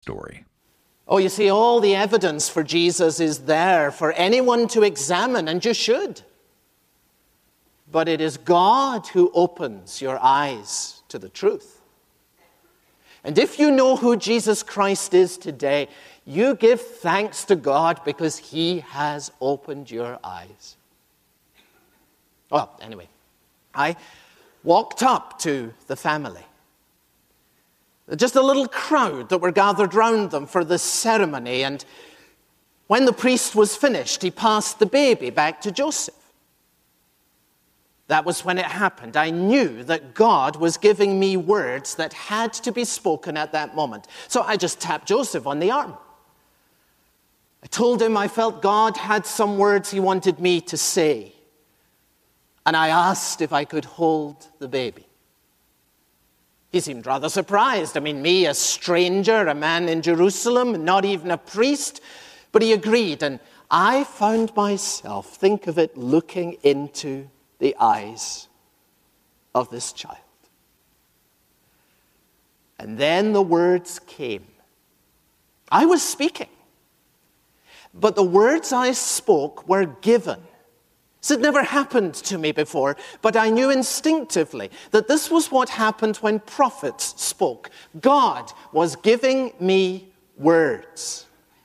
story? Oh, you see, all the evidence for Jesus is there for anyone to examine, and you should. But it is God who opens your eyes to the truth. And if you know who Jesus Christ is today, you give thanks to God because he has opened your eyes. Well, anyway, I walked up to the family. Just a little crowd that were gathered round them for this ceremony. And when the priest was finished, he passed the baby back to Joseph. That was when it happened. I knew that God was giving me words that had to be spoken at that moment. So I just tapped Joseph on the arm. I told him I felt God had some words he wanted me to say. And I asked if I could hold the baby. He seemed rather surprised. I mean, me, a stranger, a man in Jerusalem, not even a priest. But he agreed, and I found myself, think of it, looking into the eyes of this child. And then the words came. I was speaking, but the words I spoke were given. This had never happened to me before, but I knew instinctively that this was what happened when prophets spoke. God was giving me words.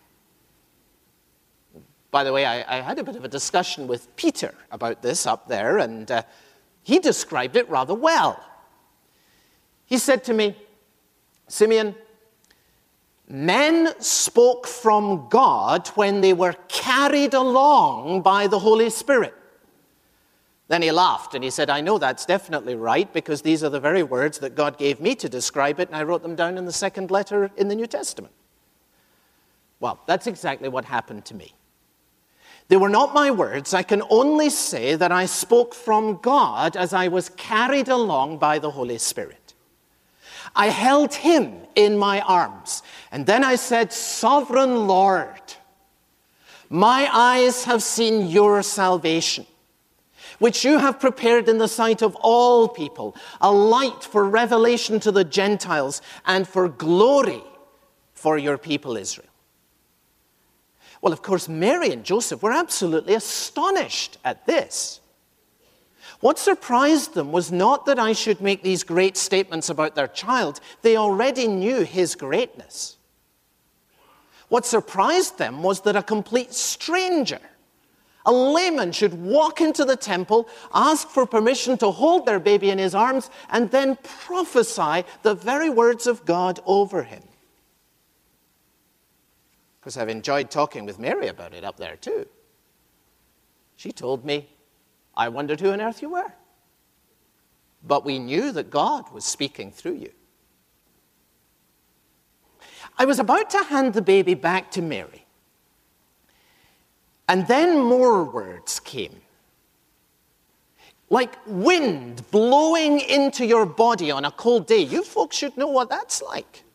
By the way, I had a bit of a discussion with Peter about this up there, and he described it rather well. He said to me, Simeon, men spoke from God when they were carried along by the Holy Spirit. Then he laughed and he said, I know that's definitely right because these are the very words that God gave me to describe it, and I wrote them down in the second letter in the New Testament. Well, that's exactly what happened to me. They were not my words. I can only say that I spoke from God as I was carried along by the Holy Spirit. I held him in my arms, and then I said, Sovereign Lord, my eyes have seen your salvation, which you have prepared in the sight of all people, a light for revelation to the Gentiles and for glory for your people Israel. Well, of course, Mary and Joseph were absolutely astonished at this. What surprised them was not that I should make these great statements about their child. They already knew his greatness. What surprised them was that a complete stranger, a layman, should walk into the temple, ask for permission to hold their baby in his arms, and then prophesy the very words of God over him. Of course, I've enjoyed talking with Mary about it up there too. She told me, I wondered who on earth you were. But we knew that God was speaking through you. I was about to hand the baby back to Mary. And then more words came. Like wind blowing into your body on a cold day. You folks should know what that's like.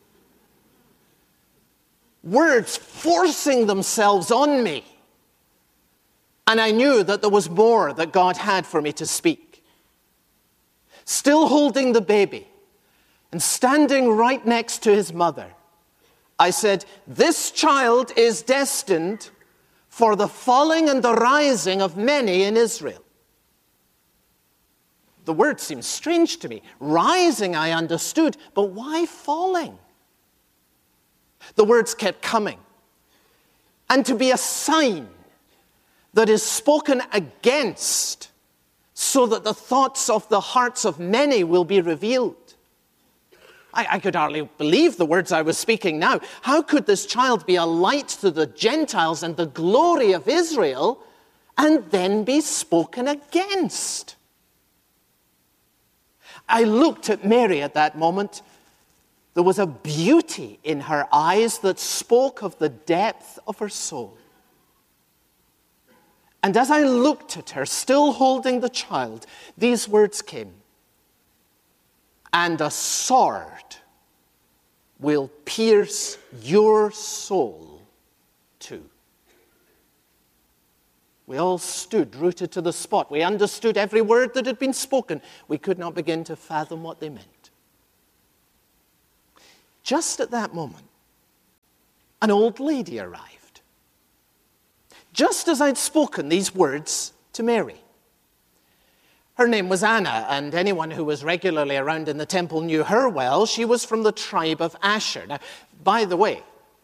Words forcing themselves on me. And I knew that there was more that God had for me to speak. Still holding the baby and standing right next to his mother, I said, this child is destined for the falling and the rising of many in Israel. The word seemed strange to me. Rising, I understood, but why falling? The words kept coming. And to be a sign that is spoken against, so that the thoughts of the hearts of many will be revealed. I could hardly believe the words I was speaking now. How could this child be a light to the Gentiles and the glory of Israel, and then be spoken against? I looked at Mary at that moment. There was a beauty in her eyes that spoke of the depth of her soul. And as I looked at her, still holding the child, these words came. And a sword will pierce your soul too. We all stood rooted to the spot. We understood every word that had been spoken. We could not begin to fathom what they meant. Just at that moment, an old lady arrived, just as I'd spoken these words to Mary. Her name was Anna, and anyone who was regularly around in the temple knew her well. She was from the tribe of Asher. Now, by the way,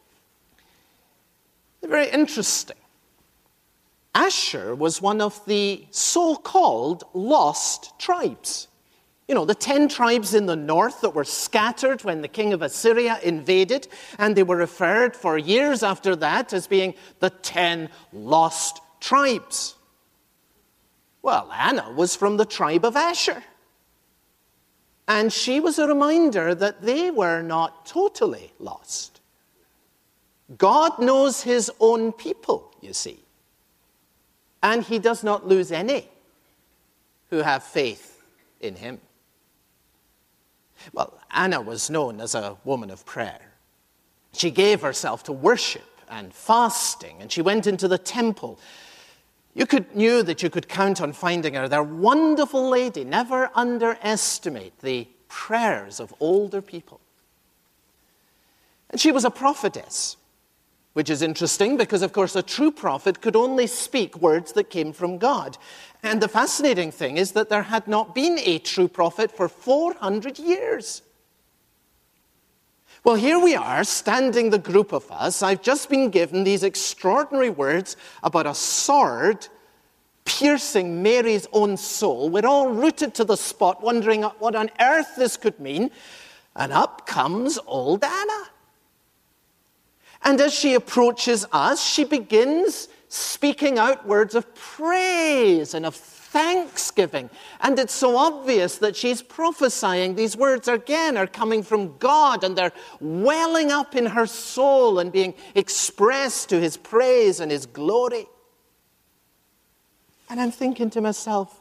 very interesting. Asher was one of the so-called lost tribes. You know, the 10 tribes in the north that were scattered when the king of Assyria invaded, and they were referred for years after that as being the 10 lost tribes. Well, Anna was from the tribe of Asher. And she was a reminder that they were not totally lost. God knows his own people, you see. And he does not lose any who have faith in him. Well, Anna was known as a woman of prayer. She gave herself to worship and fasting, and she went into the temple. You knew that you could count on finding her there. Wonderful lady. Never underestimate the prayers of older people. And she was a prophetess, which is interesting because, of course, a true prophet could only speak words that came from God. And the fascinating thing is that there had not been a true prophet for 400 years. Well, here we are, standing the group of us. I've just been given these extraordinary words about a sword piercing Mary's own soul. We're all rooted to the spot, wondering what on earth this could mean. And up comes old Anna. And as she approaches us, she begins speaking out words of praise and of thanksgiving. And it's so obvious that she's prophesying. These words again are coming from God, and they're welling up in her soul and being expressed to his praise and his glory. And I'm thinking to myself,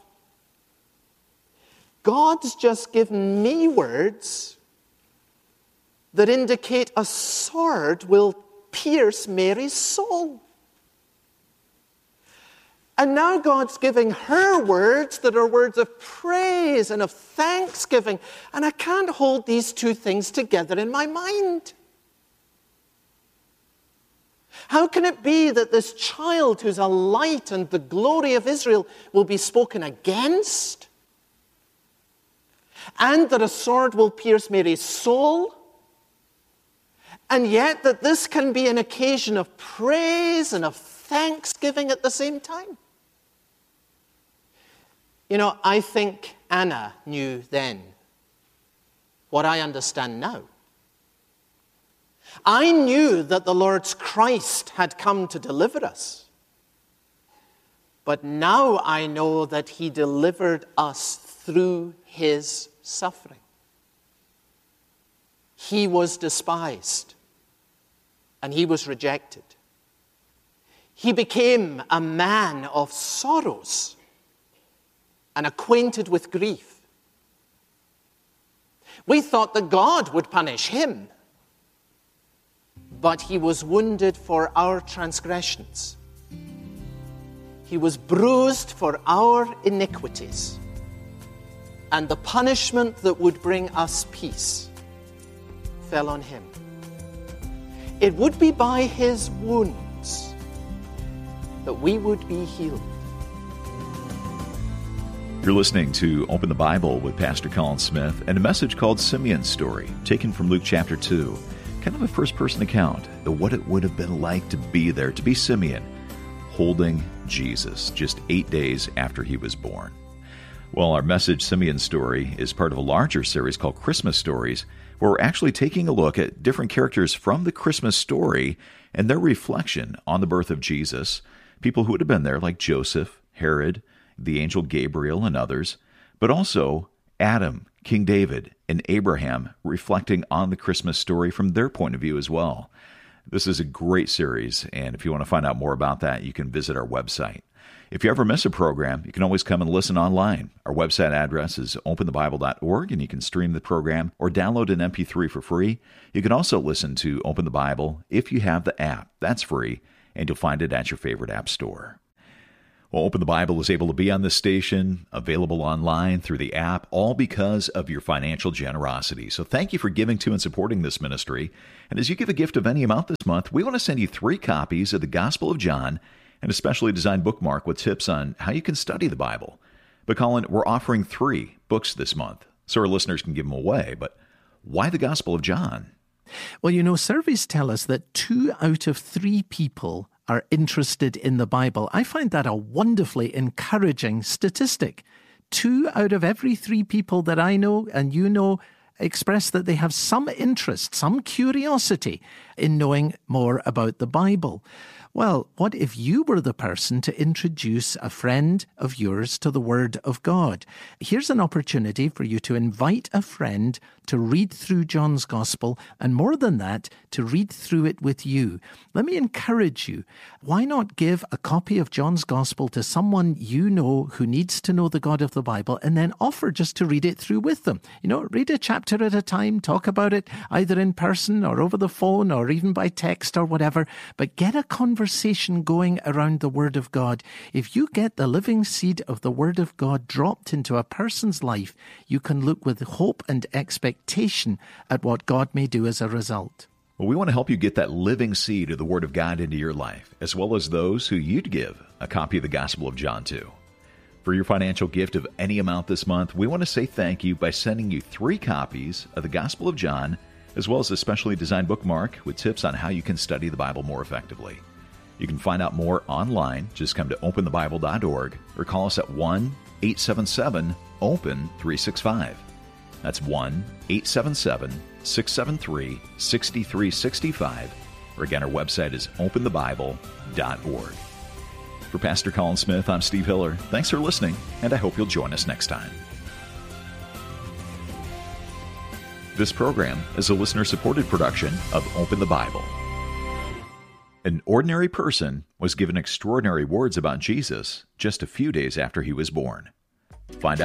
God's just given me words that indicate a sword will pierce Mary's soul. And now God's giving her words that are words of praise and of thanksgiving. And I can't hold these two things together in my mind. How can it be that this child who's a light and the glory of Israel will be spoken against? And that a sword will pierce Mary's soul? And yet that this can be an occasion of praise and of thanksgiving at the same time? You know, I think Anna knew then what I understand now. I knew that the Lord's Christ had come to deliver us. But now I know that he delivered us through his suffering. He was despised and he was rejected. He became a man of sorrows and acquainted with grief. We thought that God would punish him, but he was wounded for our transgressions. He was bruised for our iniquities, and the punishment that would bring us peace fell on him. It would be by his wounds that we would be healed. You're listening to Open the Bible with Pastor Colin Smith and a message called Simeon's Story, taken from Luke chapter 2. Kind of a first-person account of what it would have been like to be there, to be Simeon, holding Jesus just 8 days after he was born. Well, our message, Simeon's Story, is part of a larger series called Christmas Stories, where we're actually taking a look at different characters from the Christmas story and their reflection on the birth of Jesus, people who would have been there like Joseph, Herod, the angel Gabriel, and others, but also Adam, King David, and Abraham, reflecting on the Christmas story from their point of view as well. This is a great series, and if you want to find out more about that, you can visit our website. If you ever miss a program, you can always come and listen online. Our website address is openthebible.org, and you can stream the program or download an MP3 for free. You can also listen to Open the Bible if you have the app. That's free, and you'll find it at your favorite app store. Well, Open the Bible is able to be on this station, available online through the app, all because of your financial generosity. So thank you for giving to and supporting this ministry. And as you give a gift of any amount this month, we want to send you 3 copies of the Gospel of John and a specially designed bookmark with tips on how you can study the Bible. But Colin, we're offering 3 books this month, so our listeners can give them away. But why the Gospel of John? Well, surveys tell us that 2 out of 3 people are interested in the Bible. I find that a wonderfully encouraging statistic. 2 out of every 3 people that I know and you know express that they have some interest, some curiosity in knowing more about the Bible. Well, what if you were the person to introduce a friend of yours to the Word of God? Here's an opportunity for you to invite a friend to read through John's Gospel, and more than that, to read through it with you. Let me encourage you. Why not give a copy of John's Gospel to someone you know who needs to know the God of the Bible, and then offer just to read it through with them? Read a chapter at a time, talk about it either in person or over the phone or even by text or whatever, but get a conversation going around the Word of God. If you get the living seed of the Word of God dropped into a person's life, you can look with hope and expectation at what God may do as a result. Well, we want to help you get that living seed of the Word of God into your life, as well as those who you'd give a copy of the Gospel of John to. For your financial gift of any amount this month, we want to say thank you by sending you 3 copies of the Gospel of John, as well as a specially designed bookmark with tips on how you can study the Bible more effectively. You can find out more online. Just come to openthebible.org or call us at 1-877-OPEN-365. That's 1-877-673-6365. Or again, our website is openthebible.org. For Pastor Colin Smith, I'm Steve Hiller. Thanks for listening, and I hope you'll join us next time. This program is a listener-supported production of Open the Bible. An ordinary person was given extraordinary words about Jesus just a few days after he was born. Find out